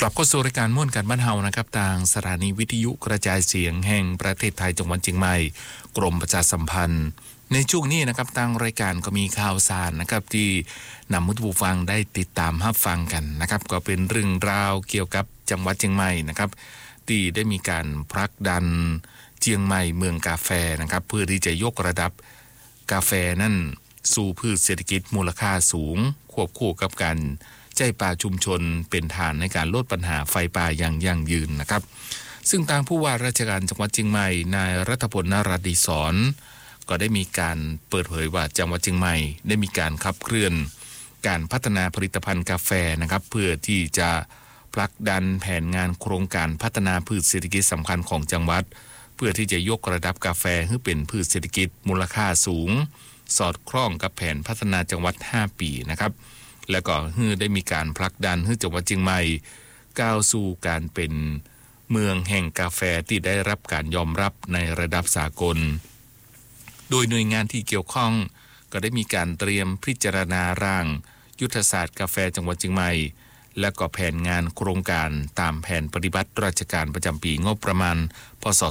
กลับเข้าสู่รายการม่วนกันบ้านเฮานะครับทางสถานีวิทยุกระจายเสียงแห่งประเทศไทยจังหวัดเชียงใหม่กรมประชาสัมพันธ์ในช่วงนี้นะครับทางรายการก็มีข่าวสารนะครับที่นำผู้ฟังได้ติดตามรับฟังกันนะครับก็เป็นเรื่องราวเกี่ยวกับจังหวัดเชียงใหม่นะครับที่ได้มีการผลักดันเชียงใหม่เมืองกาแฟนะครับเพื่อที่จะยกระดับกาแฟนั่นสู่พืชเศรษฐกิจมูลค่าสูงควบคู่กับการใจป่าชุมชนเป็นฐานในการลดปัญหาไฟป่าอย่างยั่งยืนนะครับซึ่งทางผู้ว่าราชการจังหวัดเชียงใหม่นายรัฐพล นราธิศรก็ได้มีการเปิดเผยว่าจังหวัดเชียงใหม่ได้มีการขับเคลื่อนการพัฒนาผลิตภัณฑ์กาแฟนะครับเพื่อที่จะผลักดันแผนงานโครงการพัฒนาพืชเศรษฐกิจสำคัญของจังหวัดเพื่อที่จะยกระดับกาแฟให้เป็นพืชเศรษฐกิจมูลค่าสูงสอดคล้องกับแผนพัฒนาจังหวัด5ปีนะครับและก็ได้มีการผลักดันให้จังหวัดเชียงใหม่ก้าวสู่การเป็นเมืองแห่งกาแฟที่ได้รับการยอมรับในระดับสากลโดยหน่วยงานที่เกี่ยวข้องก็ได้มีการเตรียมพิจารณาร่างยุทธศาสตร์กาแฟจังหวัดเชียงใหม่และก็แผนงานโครงการตามแผนปฏิบัติราชการประจำปีงบประมาณพ.ศ.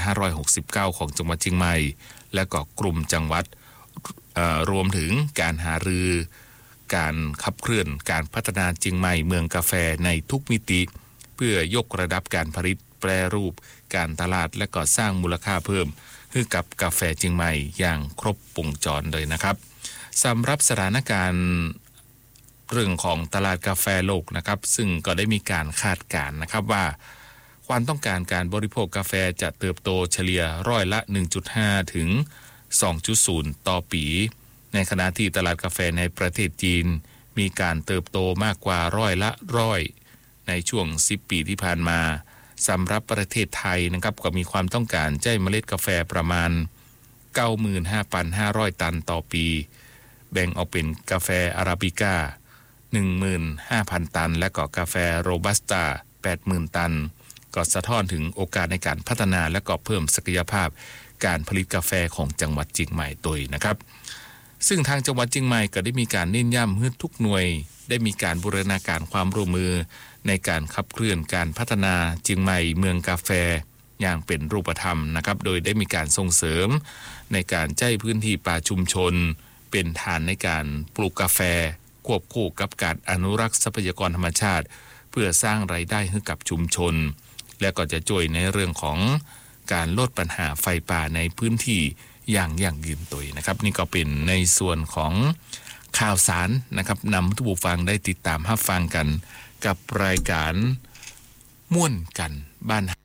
2569ของจังหวัดเชียงใหม่และก็กลุ่มจังหวัดรวมถึงการหารือการขับเคลื่อนการพัฒนาเชียงใหม่เมืองกาแฟในทุกมิติเพื่อยกระดับการผลิตแปรรูปการตลาดและก็สร้างมูลค่าเพิ่มให้กับกาแฟเชียงใหม่อย่างครบวงจรเลยนะครับสำหรับสถานการณ์เรื่องของตลาดกาแฟโลกนะครับซึ่งก็ได้มีการคาดการณ์นะครับว่าความต้องการการบริโภคกาแฟจะเติบโตเฉลี่ยร้อยละ 1.5 ถึง 2.0 ต่อปีในขณะที่ตลาดกาแฟในประเทศจีนมีการเติบโตมากกว่าร้อยละ100ในช่วง10ปีที่ผ่านมาสำหรับประเทศไทยนะครับก็มีความต้องการใช้เมล็ดกาแฟประมาณ 95,500 ตันต่อปีแบ่งออกเป็นกาแฟอาราบิก้า 15,000 ตันและก็กาแฟโรบัสต้า 80,000 ตันก็สะท้อนถึงโอกาสในการพัฒนาและก็เพิ่มศักยภาพการผลิตกาแฟของจังหวัดเชียงใหม่ด้วยนะครับซึ่งทางจังหวัดเชียงใหม่ก็ได้มีการเน้นย้ำให้ทุกหน่วยได้มีการบูรณาการความร่วมมือในการขับเคลื่อนการพัฒนาเชียงใหม่เมืองกาแฟอย่างเป็นรูปธรรมนะครับโดยได้มีการส่งเสริมในการใช้พื้นที่ป่าชุมชนเป็นฐานในการปลูกกาแฟควบคู่กับการอนุรักษ์ทรัพยากรธรรมชาติเพื่อสร้างรายได้ให้กับชุมชนและก็จะช่วยในเรื่องของการลดปัญหาไฟป่าในพื้นที่อย่างยั่งยืนตัวนะครับนี่ก็เป็นในส่วนของข่าวสารนะครับนำทุกผู้ฟังได้ติดตามรับฟังกันกับรายการม่วนกันบ้าน